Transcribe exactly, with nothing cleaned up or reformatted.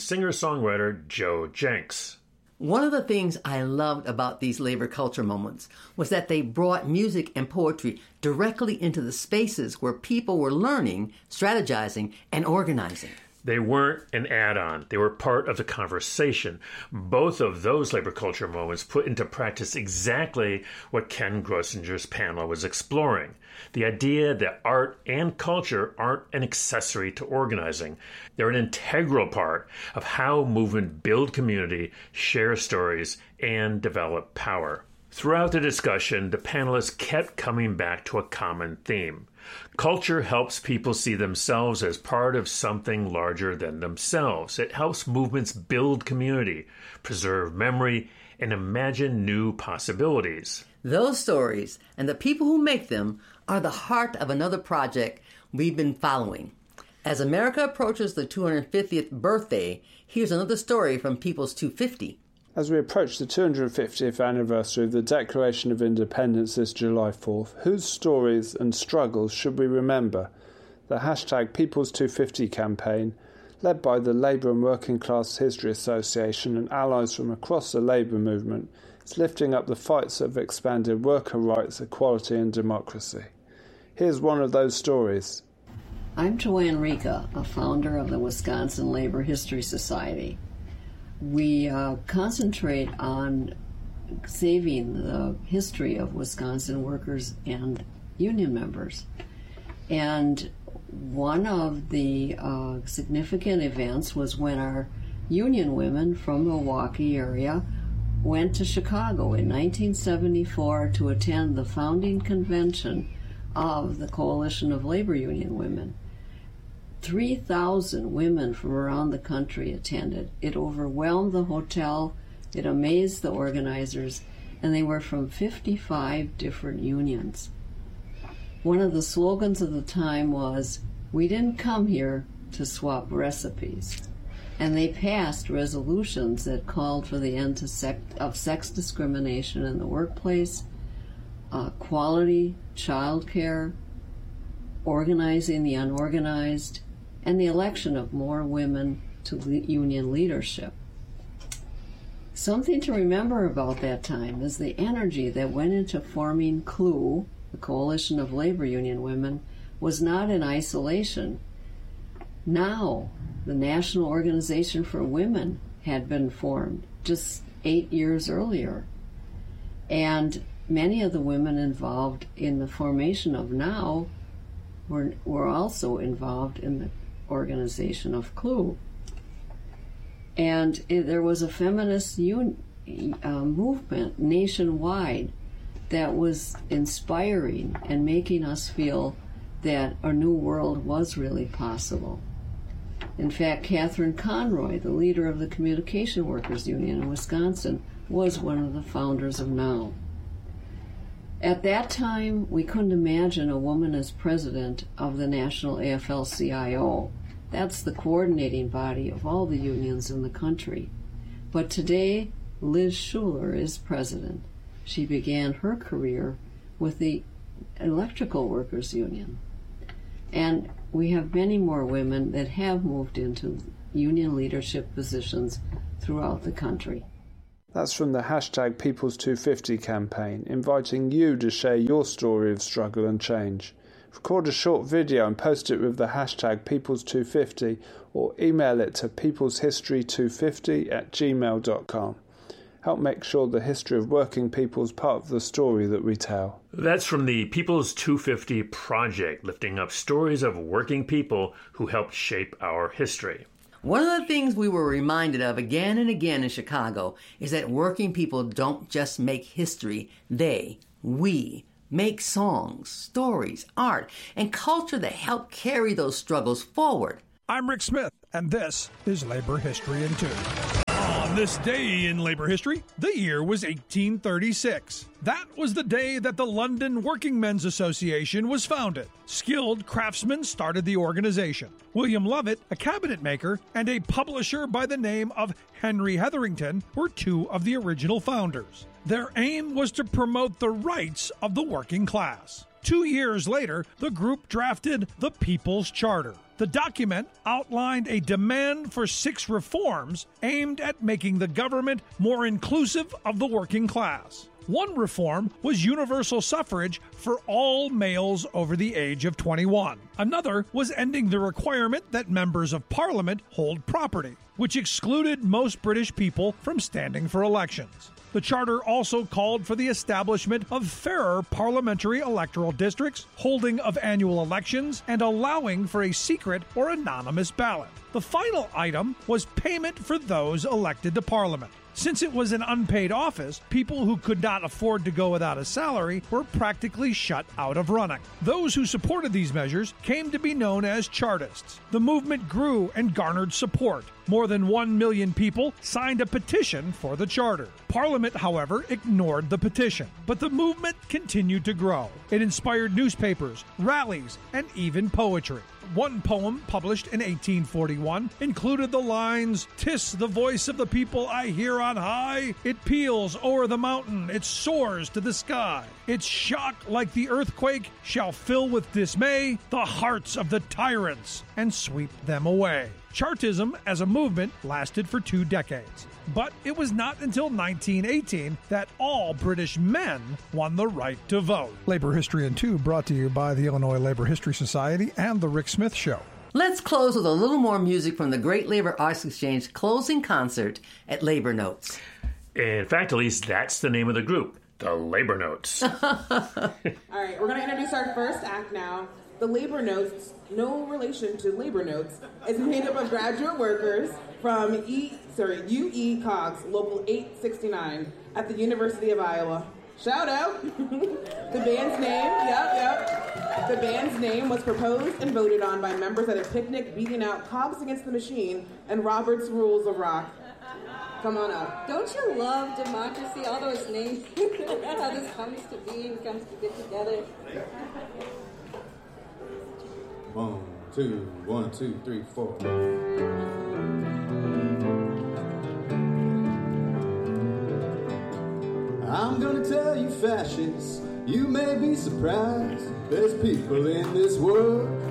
singer-songwriter Joe Jenks. One of the things I loved about these labor culture moments was that they brought music and poetry directly into the spaces where people were learning, strategizing, and organizing. They weren't an add-on. They were part of the conversation. Both of those labor culture moments put into practice exactly what Ken Grossinger's panel was exploring. The idea that art and culture aren't an accessory to organizing. They're an integral part of how movement build community, share stories, and develop power. Throughout the discussion, the panelists kept coming back to a common theme. Culture helps people see themselves as part of something larger than themselves. It helps movements build community, preserve memory, and imagine new possibilities. Those stories and the people who make them are the heart of another project we've been following. As America approaches the two hundred fiftieth birthday, here's another story from People's two fifty. As we approach the two hundred fiftieth anniversary of the Declaration of Independence this July fourth, whose stories and struggles should we remember? The hashtag People's two fifty campaign, led by the Labour and Working Class History Association and allies from across the labour movement, is lifting up the fights that have expanded worker rights, equality and democracy. Here's one of those stories. I'm Joanne Rika, a founder of the Wisconsin Labor History Society. We uh, concentrate on saving the history of Wisconsin workers and union members. And one of the uh, significant events was when our union women from Milwaukee area went to Chicago in nineteen seventy-four to attend the founding convention of the Coalition of Labor Union Women. three thousand women from around the country attended. It overwhelmed the hotel, it amazed the organizers, and they were from fifty-five different unions. One of the slogans of the time was, "We didn't come here to swap recipes." And they passed resolutions that called for the end to sec- of sex discrimination in the workplace, uh, quality child care, organizing the unorganized, and the election of more women to le- union leadership. Something to remember about that time is the energy that went into forming C L U, the Coalition of Labor Union Women, was not in isolation. Now, the National Organization for Women had been formed just eight years earlier. And many of the women involved in the formation of NOW were, were also involved in the organization of C L U. And it, there was a feminist un, uh, movement nationwide that was inspiring and making us feel that a new world was really possible. In fact, Catherine Conroy, the leader of the Communication Workers Union in Wisconsin, was one of the founders of NOW. At that time, we couldn't imagine a woman as president of the National A F L C I O. That's the coordinating body of all the unions in the country. But today, Liz Schuler is president. She began her career with the Electrical Workers Union. And we have many more women that have moved into union leadership positions throughout the country. That's from the hashtag People's two fifty campaign, inviting you to share your story of struggle and change. Record a short video and post it with the hashtag People's two fifty or email it to peopleshistory two fifty at gmail dot com. Help make sure the history of working people is part of the story that we tell. That's from the People's two fifty Project, lifting up stories of working people who helped shape our history. One of the things we were reminded of again and again in Chicago is that working people don't just make history, they, we, make songs, stories, art, and culture that help carry those struggles forward. I'm Rick Smith, and this is Labor History in Two. On this day in labor history, the year was eighteen thirty-six. That was the day that the London Working Men's Association was founded. Skilled craftsmen started the organization. William Lovett, a cabinet maker, and a publisher by the name of Henry Hetherington were two of the original founders. Their aim was to promote the rights of the working class. Two years later, the group drafted the People's Charter. The document outlined a demand for six reforms aimed at making the government more inclusive of the working class. One reform was universal suffrage for all males over the age of twenty-one. Another was ending the requirement that members of Parliament hold property, which excluded most British people from standing for elections. The charter also called for the establishment of fairer parliamentary electoral districts, holding of annual elections, and allowing for a secret or anonymous ballot. The final item was payment for those elected to Parliament. Since it was an unpaid office, people who could not afford to go without a salary were practically shut out of running. Those who supported these measures came to be known as Chartists. The movement grew and garnered support. More than one million people signed a petition for the charter. Parliament, however, ignored the petition, but the movement continued to grow. It inspired newspapers, rallies, and even poetry. One poem published in eighteen forty-one included the lines, "'Tis the voice of the people I hear on high. It peals o'er the mountain, it soars to the sky. Its shock, like the earthquake, shall fill with dismay the hearts of the tyrants and sweep them away." Chartism as a movement lasted for two decades. But it was not until nineteen eighteen that all British men won the right to vote. Labor History in Two brought to you by the Illinois Labor History Society and The Rick Smith Show. Let's close with a little more music from the Great Labor Arts Exchange closing concert at Labor Notes. In fact, at least that's the name of the group, the Labor Notes. All right, we're going to introduce our first act now. The Labor Notes, no relation to Labor Notes, is made up of graduate workers from E, sorry, U E Cogs, Local eight sixty-nine at the University of Iowa. Shout out! The band's name, yep, yep. The band's name was proposed and voted on by members at a picnic beating out Cogs Against the Machine and Robert's Rules of Rock. Come on up. Don't you love democracy? All those names, how this comes to being, comes to get together. One, two, one, two, three, four. I'm gonna tell you fascists, you may be surprised. There's people in this world